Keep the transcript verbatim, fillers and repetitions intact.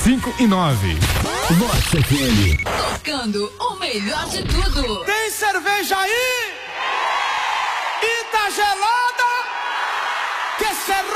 cinco e nove. Vox F M. Tocando o melhor de tudo. Tem cerveja aí? E tá gelada? Que cerveja?